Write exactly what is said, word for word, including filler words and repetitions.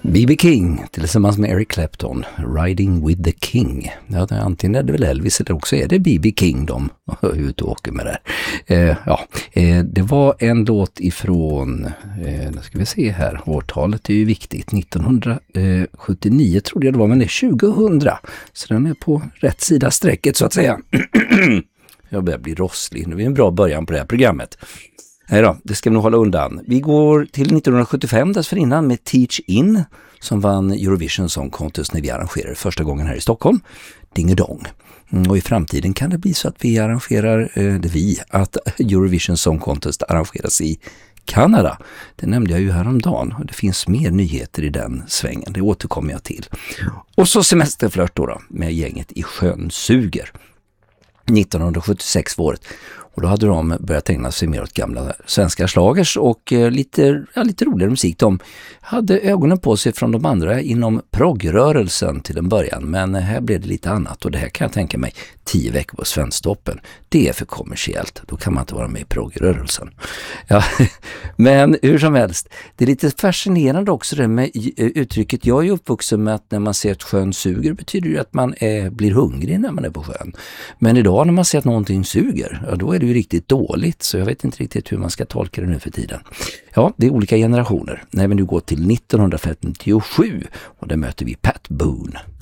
B B King tillsammans med Eric Clapton, Riding with the King. Ja, antingen är det väl Elvis eller också är det B B King de är ute och åker med det. Eh, ja, eh, det var en låt ifrån, eh, nu ska vi se här, årtalet är ju viktigt, nittonhundrasjuttionio trodde jag det var, men det är tjugohundra. Så den är på rätt sida strecket så att säga. Jag börjar bli rosslig, nu är en bra början på det här programmet. Nej då, det ska vi nog hålla undan. Vi går till nittonhundrasjuttiofem dessförinnan med Teach In som vann Eurovision Song Contest när vi arrangerade första gången här i Stockholm. Ding-a-dong. Och i framtiden kan det bli så att vi arrangerar, eh, det vi, att Eurovision Song Contest arrangeras i Kanada. Det nämnde jag ju häromdagen och det finns mer nyheter i den svängen. Det återkommer jag till. Och så semesterflört då, då med gänget i Sjön Suger. nittonhundrasjuttiosex var året. Och då hade de börjat ägna sig mer åt gamla svenska slagers och eh, lite, ja, lite roligare musik. De hade ögonen på sig från de andra inom proggrörelsen till en början. Men här blev det lite annat och det här kan jag tänka mig tio veckor på Svensktoppen. Det är för kommersiellt. Då kan man inte vara med i proggrörelsen. Ja, men hur som helst. Det är lite fascinerande också det med uttrycket. Jag är uppvuxen med att när man ser att sjön suger betyder det att man är, blir hungrig när man är på sjön. Men idag när man ser att någonting suger, ja, då är det ju riktigt dåligt. Så jag vet inte riktigt hur man ska tolka det nu för tiden. Ja, det är olika generationer. När vi nu går till nittonhundrafemtiosju och där möter vi Pat Boone.